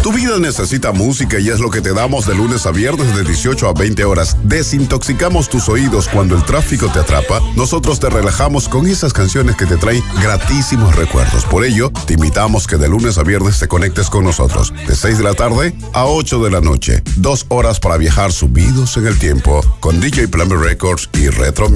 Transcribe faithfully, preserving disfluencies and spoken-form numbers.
Tu vida necesita música y es lo que te damos de lunes a viernes de dieciocho a veinte horas. Desintoxicamos tus oídos cuando el tráfico te atrapa. Nosotros te relajamos con esas canciones que te traen gratísimos recuerdos. Por ello, te invitamos que de lunes a viernes te conectes con nosotros. De seis de la tarde a ocho de la noche. Dos horas para viajar subidos en el tiempo con D J Plumber Records y Retro